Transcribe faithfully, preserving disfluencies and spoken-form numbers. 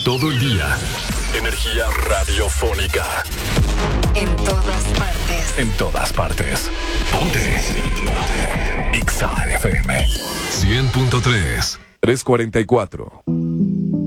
Todo el día. Energía radiofónica. En todas partes. En todas partes. Ponte. Ponte. X A F M. cien punto tres. tres cuarenta y cuatro.